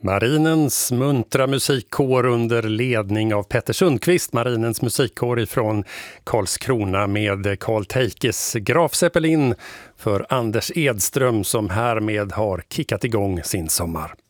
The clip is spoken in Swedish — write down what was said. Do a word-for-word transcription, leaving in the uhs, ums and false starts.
Marinens muntra musikkår under ledning av Petter Sundqvist, Marinens musikkår ifrån Karlskrona med Carl Teikes Graf Zeppelin för Anders Edström som härmed har kickat igång sin sommar.